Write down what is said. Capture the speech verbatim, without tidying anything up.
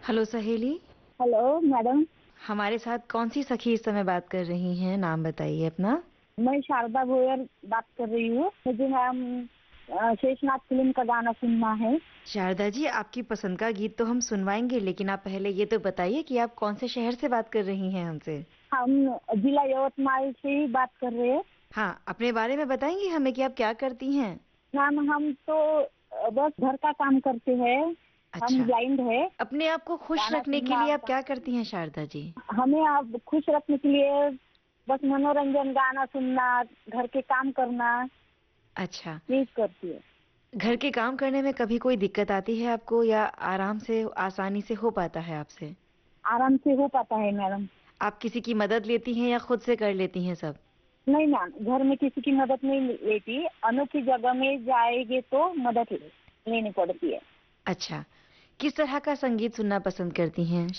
Hello सहेली। Hello madam. हमारे साथ कौन सी सखी इस समय बात कर रही हैं? नाम बताइए अपना। मैं शारदा भोयर बात कर रही हूँ। मुझे हम अ, शेषनाग फिल्म का गाना सुनना है। शारदा जी, आपकी पसंद का गीत तो हम सुनवाएंगे, लेकिन आप पहले ये तो बताइए कि आप कौन से शहर से बात कर रही हैं हमसे? हम जिला यवतमाल से ही बात कर रहे हैं। हाँ, अपने बारे में बताएंगी हमें कि आप क्या करती हैं? मैम हम तो अ, बस घर का काम करते हैं। हम अच्छा। ब्लाइंड है। अपने आप को खुश गाना रखने के सुनना लिए आप आता। क्या करती हैं शारदा जी? हमें आप खुश रखने के लिए बस मनोरंजन, गाना सुनना, घर के काम करना, अच्छा। यही करती है। घर के काम करने में कभी कोई दिक्कत आती है आपको, या आराम से आसानी से हो पाता है आपसे? आराम से हो पाता है मैडम। आप किसी की मदद लेती हैं या खुद से कर लेती हैं सब? नहीं मैम, घर में किसी की मदद नहीं लेती। अनोखी जगह में जाएंगे तो मदद ले, लेनी पड़ती है। अच्छा। किस तरह का संगीत सुनना पसंद करती हैं